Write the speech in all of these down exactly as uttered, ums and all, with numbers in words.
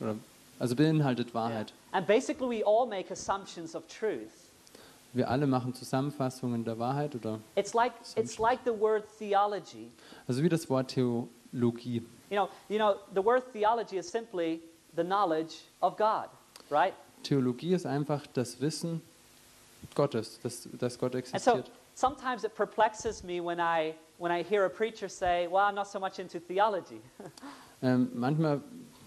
oder also beinhaltet Wahrheit. And basically we all make assumptions of truth. Wir alle machen Zusammenfassungen der Wahrheit oder It's like it's like the word theology. also wie das Wort Theologie. You know, you know, the word theology is simply the knowledge of God, right? Theologie ist einfach das Wissen Gottes, dass, dass Gott And so existiert. sometimes it perplexes me when I when I hear a preacher say, "Well, I'm not so much into theology." Ähm, manchmal,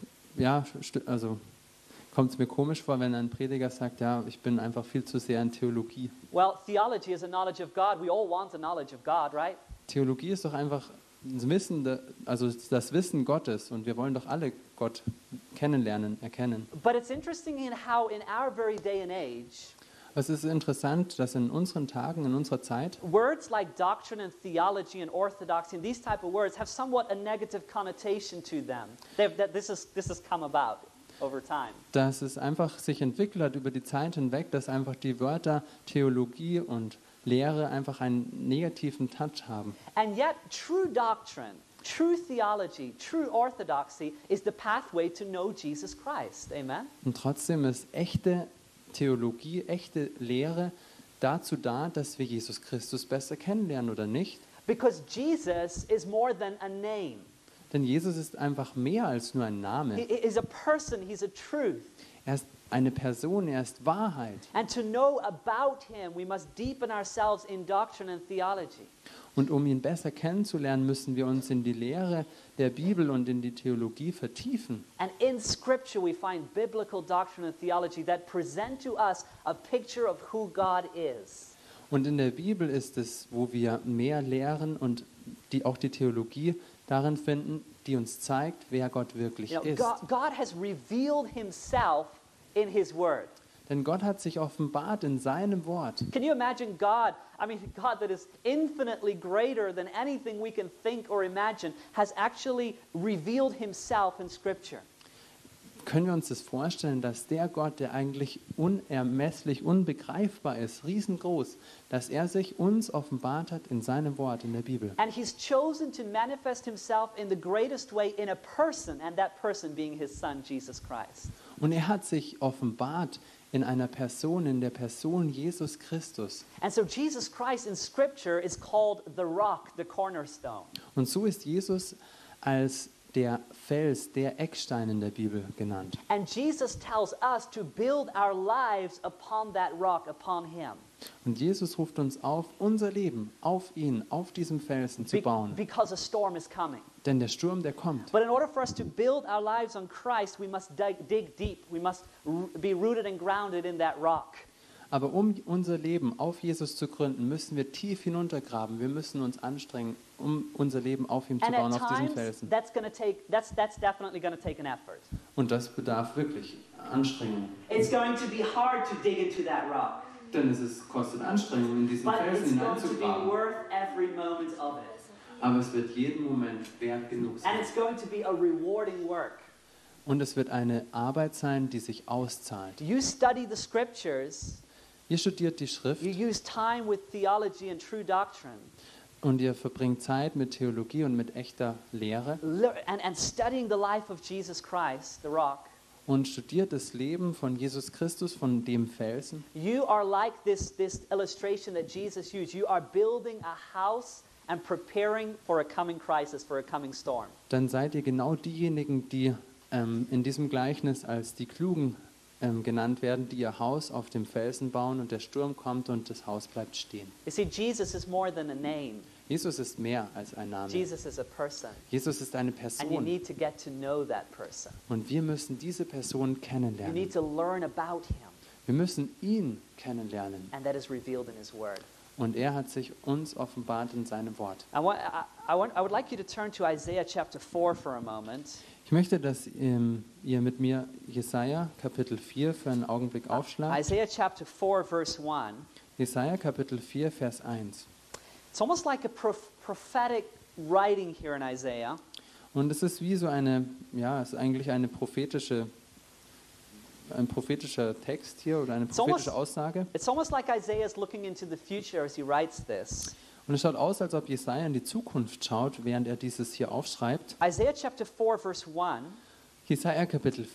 ja, st- also kommt es mir komisch vor, wenn ein Prediger sagt, ja, ich bin einfach viel zu sehr in Theologie. Well, theology is a knowledge of God. We all want a knowledge of God, right? Theologie ist doch einfach das Wissen, de- also das Wissen Gottes und wir wollen doch alle Gott kennenlernen, erkennen. But it's interesting in how in our very day and age, Es ist interessant, dass in unseren Tagen, in unserer Zeit, words like doctrine and theology and orthodoxy and these type of words have somewhat a negative connotation to them. They've, that this is this has come about over time. dass es einfach sich entwickelt hat über die Zeit hinweg, dass einfach die Wörter Theologie und Lehre einfach einen negativen Touch haben. And yet true doctrine, true theology, true orthodoxy is the pathway to know Jesus Christ. Amen. Und trotzdem ist echte Theologie, echte Lehre dazu da, dass wir Jesus Christus besser kennenlernen, oder nicht? Because Jesus is more than a name. Denn Jesus ist einfach mehr als nur ein He Name. is a person, he's a truth. Er ist eine Person, er ist Wahrheit. And to know about him, we must deepen ourselves in doctrine and theology. Und um ihn besser kennenzulernen, müssen wir uns in die Lehre der Bibel und in die Theologie vertiefen. And in Scripture, we find biblical doctrine and theology that present to us a picture of who God is. Und in der Bibel ist es, wo wir mehr lehren und die, auch die Theologie darin finden, die uns zeigt, wer Gott wirklich You know, ist. God, God has revealed himself in his word. Denn Gott hat sich offenbart in seinem Wort. Can you imagine God, I mean, God that is infinitely greater than anything we can think or imagine, has actually revealed himself in Scripture? Können wir uns das vorstellen, dass der Gott, der eigentlich unermesslich, unbegreifbar ist, riesengroß, dass er sich uns offenbart hat in seinem Wort, in der Bibel. And he's chosen to manifest himself in the greatest way in a person, and that person being his son, Jesus Christ. Und er hat sich offenbart in einer Person, in der Person Jesus Christus. And so Jesus Christ in Scripture is called the rock, the cornerstone. Und so ist Jesus als der Fels, der Eckstein in der Bibel genannt. And Jesus tells us to build our lives upon that rock, upon him. Und Jesus ruft uns auf, unser Leben auf ihn, auf diesem Felsen zu Be- bauen. because a storm is coming. Denn der Sturm, der kommt. But in order for us to build our lives on Christ, we must dig, dig deep. We must r- be rooted and grounded in that rock. Aber um unser Leben auf Jesus zu gründen, müssen wir tief hinuntergraben. Wir müssen uns anstrengen, um unser Leben auf ihm zu And bauen, at auf diesem times, Felsen. that's going to take, that's, that's definitely going to take an effort. Und das bedarf wirklich Anstrengung. It's going to be hard to dig into that rock. Denn es ist, kostet Anstrengung, in diesen But Felsen it's going to be hineinzugraben. worth every moment of it. Aber es wird jeden Moment wert genug And sein. it's going to be a rewarding work. Und es wird eine Arbeit sein, die sich auszahlt. You study the scriptures, Ihr studiert die Schrift you use time with theology and true doctrine, und ihr verbringt Zeit mit Theologie und mit echter Lehre lear- and, and studying the life of Jesus Christ, the rock. und studiert das Leben von Jesus Christus, von dem Felsen. You are like this, this illustration that Jesus used. You are building a house and preparing for a coming crisis, for a coming storm. Dann seid ihr genau diejenigen, die ähm, in diesem Gleichnis als die Klugen ähm, genannt werden, die ihr Haus auf dem Felsen bauen und der Sturm kommt und das Haus bleibt stehen. You see, Jesus is more than a name. Jesus ist mehr als ein Name. Jesus is a person. Jesus ist eine And you Person need to get to know that person. und wir müssen diese Person You kennenlernen. need to learn about him. Wir müssen ihn kennenlernen And that is revealed in his word. und er hat sich uns offenbart in seinem Wort. I, want, I, I, want, I would like you to turn to Isaiah chapter four for a moment. Ich möchte, dass ähm, ihr mit mir Jesaja Kapitel vier für einen Augenblick aufschlagt. Isaiah chapter four, verse one. Jesaja Kapitel vier, Vers eins. It's almost like a proph- prophetic writing here in Isaiah. Und es ist wie so eine, ja, es ist eigentlich eine prophetische, ein prophetischer Text hier oder eine It's almost- prophetische Aussage. It's almost like Isaiah is looking into the future as he writes this. Und es schaut aus, als ob Jesaja in die Zukunft schaut, während er dieses hier aufschreibt. Isaiah chapter four, verse one Jesaja Kapitel